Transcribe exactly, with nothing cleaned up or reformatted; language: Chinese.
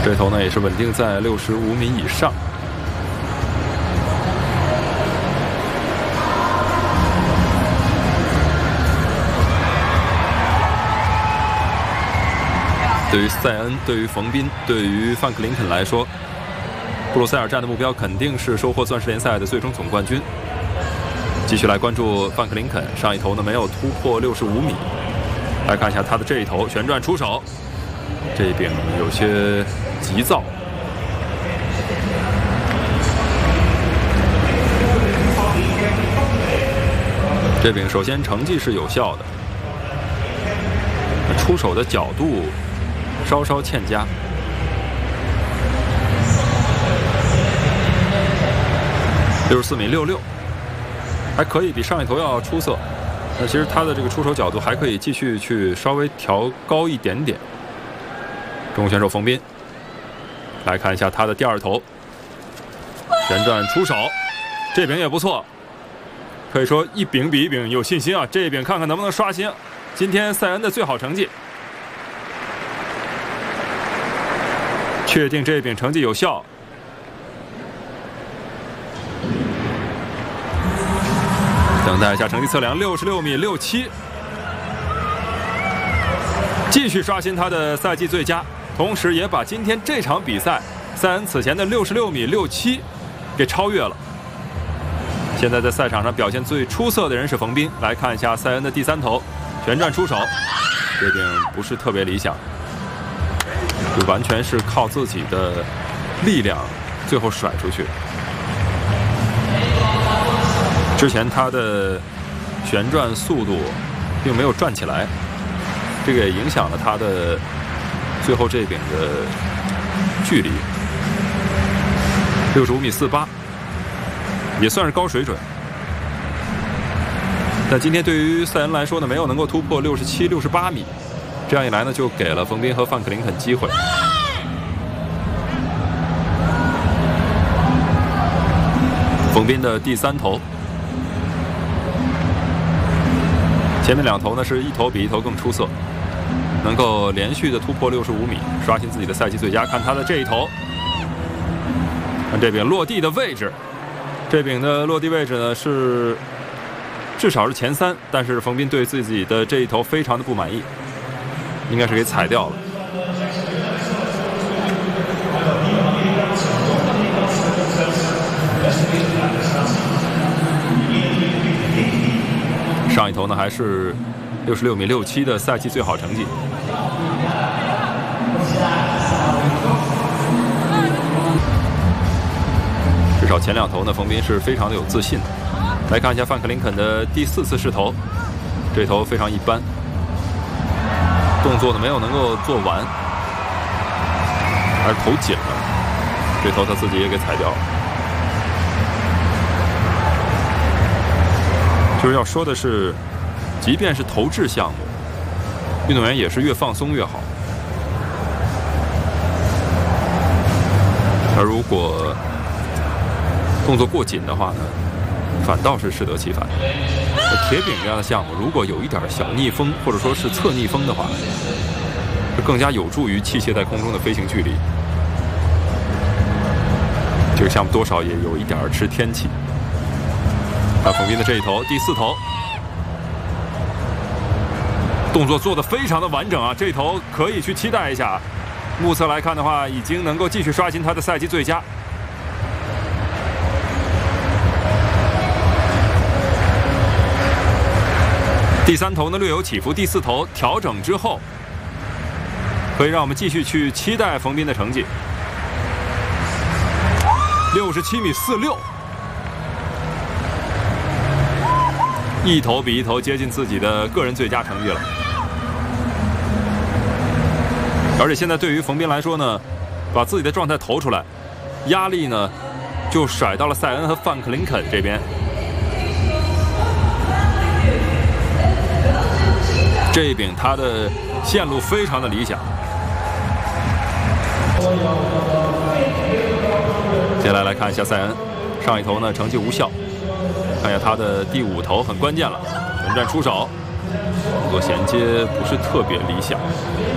这头呢也是稳定在六十五米以上。对于塞恩、对于冯宾、对于范克林肯来说，布鲁塞尔站的目标肯定是收获钻石联赛的最终总冠军。继续来关注范克林肯，上一头呢没有突破六十五米。来看一下他的这一头旋转出手，这一柄有些急躁。这柄首先成绩是有效的，出手的角度稍稍欠佳。六十四米六六，还可以，比上一头要出色。那其实他的这个出手角度还可以继续去稍微调高一点点。中国选手冯斌，来看一下他的第二头旋转出手，这柄也不错，可以说一柄比一柄有信心啊！这一柄看看能不能刷新今天塞恩的最好成绩。确定这一柄成绩有效。等待一下成绩测量，六十六米六七，继续刷新他的赛季最佳，同时也把今天这场比赛塞恩此前的六十六米六七给超越了。现在在赛场上表现最出色的人是冯斌。来看一下塞恩的第三头旋转出手，这柄不是特别理想，就完全是靠自己的力量最后甩出去。之前他的旋转速度并没有转起来，这个也影响了他的最后这柄的距离。六十五米四八，也算是高水准。但今天对于塞恩来说呢，没有能够突破六十七、六十八米，这样一来呢，就给了冯斌和范克林肯机会。冯斌的第三头。前面两头呢是一头比一头更出色，能够连续的突破六十五米，刷新自己的赛季最佳。看他的这一头，看这柄落地的位置，这柄的落地位置呢是至少是前三，但是冯斌对自己的这一头非常的不满意，应该是给踩掉了。上一头呢还是六十六米六七的赛季最好成绩。至少前两头呢，冯斌是非常的有自信的。来看一下范克林肯的第四次试头，这头非常一般，动作呢没有能够做完，还是头紧了，这头他自己也给踩掉了。就是要说的是，即便是投掷项目，运动员也是越放松越好。而如果动作过紧的话呢，反倒是适得其反。铁饼这样的项目，如果有一点小逆风或者说是侧逆风的话，是更加有助于器械在空中的飞行距离。这个项目多少也有一点吃天气。看冯斌的这一头，第四头，动作做得非常的完整啊！这一头可以去期待一下。目测来看的话，已经能够继续刷新他的赛季最佳。第三头呢略有起伏，第四头调整之后，可以让我们继续去期待冯斌的成绩。六十七米四六。一头比一头接近自己的个人最佳成绩了，而且现在对于冯斌来说呢，把自己的状态投出来，压力呢就甩到了塞恩和范克林肯这边。这一柄他的线路非常的理想。接下来来看一下塞恩，上一头呢成绩无效。看一下他的第五头很关键了，旋转出手，动作衔接不是特别理想。